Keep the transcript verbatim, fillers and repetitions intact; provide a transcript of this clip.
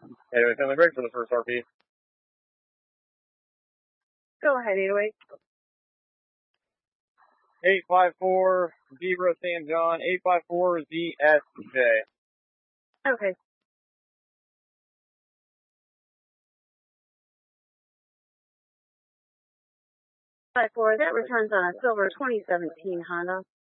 Anyway, family break for the first R P. Go ahead, eight oh eight. eight five four, Zebra San John, eight five four Z S J. Okay. five four, that returns on a silver twenty seventeen Honda.